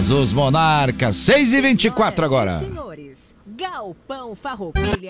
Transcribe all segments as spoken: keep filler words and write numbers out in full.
Reunidas, os Monarcas, seis e vinte e quatro agora. Senhores, Galpão Farroupilha.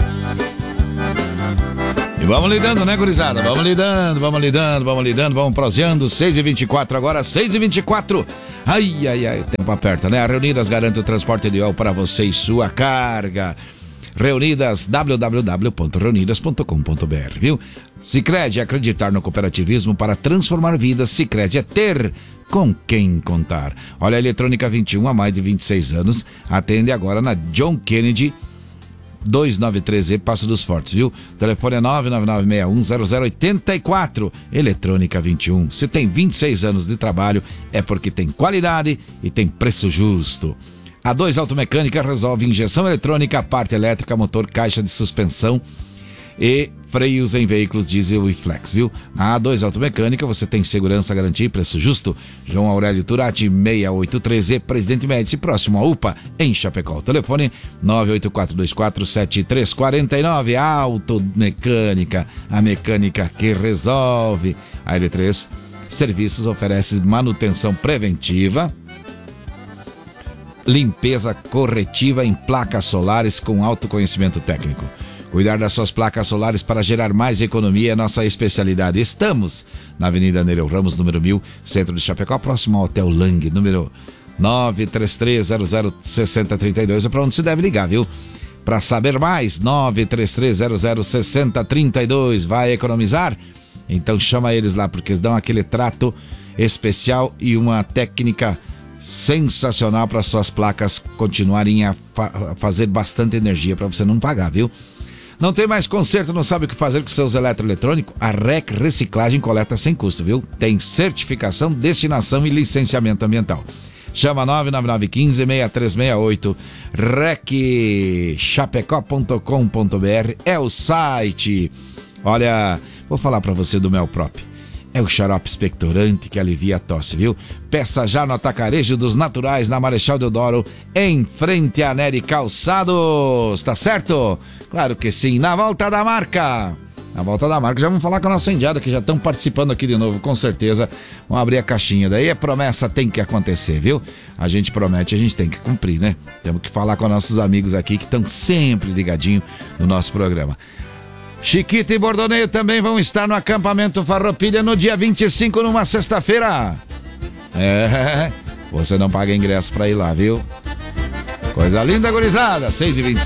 E vamos lidando, né, gurizada? Vamos lidando, vamos lidando, vamos lidando, vamos proseando. seis e vinte e quatro agora, seis e vinte e quatro. Ai, ai, ai, o tempo aperta, né? A Reunidas garante o transporte ideal para você e sua carga. Reunidas, w w w ponto reunidas ponto com ponto b r, viu? Sicredi, acreditar no cooperativismo para transformar vidas. Sicredi é ter com quem contar. Olha, a Eletrônica vinte e um, há mais de vinte e seis anos, atende agora na John Kennedy duzentos e noventa e três E, Passo dos Fortes, viu? O telefone é nove nove nove seis um zero zero oito quatro. Eletrônica vinte e um. Se tem vinte e seis anos de trabalho, é porque tem qualidade e tem preço justo. A dois Automecânica resolve injeção eletrônica, parte elétrica, motor, caixa de suspensão e freios em veículos diesel e flex, viu? Na A dois Automecânica você tem segurança, garantia e preço justo. João Aurélio Turati, seiscentos e oitenta e três E, Presidente Médici, próximo à U P A, em Chapecó. O telefone nove oito quatro dois quatro sete três quatro nove. Automecânica, a mecânica que resolve. A L três Serviços oferece manutenção preventiva, limpeza corretiva em placas solares com alto conhecimento técnico. Cuidar das suas placas solares para gerar mais economia é nossa especialidade. Estamos na Avenida Nereu Ramos, número mil, centro de Chapecó, próximo ao Hotel Lang, número nove três três zero zero seis zero três dois. É para onde se deve ligar, viu? Para saber mais, nove três três zero zero seis zero três dois. Vai economizar? Então chama eles lá, porque eles dão aquele trato especial e uma técnica sensacional para suas placas continuarem a, fa- a fazer bastante energia para você não pagar, viu? Não tem mais conserto, não sabe o que fazer com seus eletroeletrônicos? A R E C Reciclagem coleta sem custo, viu? Tem certificação, destinação e licenciamento ambiental. Chama nove nove nove um cinco seis três seis oito. rec chapecó ponto com ponto b r é o site. Olha, vou falar para você do Melprop. É o xarope expectorante que alivia a tosse, viu? Peça já no Atacarejo dos Naturais, na Marechal Deodoro, em frente a Nery Calçados. Tá certo? Claro que sim. Na volta da marca. Na volta da marca, já vamos falar com a nossa indiada, que já estão participando aqui de novo, com certeza. Vamos abrir a caixinha. Daí a promessa tem que acontecer, viu? A gente promete, a gente tem que cumprir, né? Temos que falar com nossos amigos aqui, que estão sempre ligadinhos no nosso programa. Chiquita e Bordoneio também vão estar no acampamento Farroupilha no dia vinte e cinco, numa sexta-feira. É, você não paga ingresso pra ir lá, viu? Coisa linda, gurizada. seis e vinte e cinco.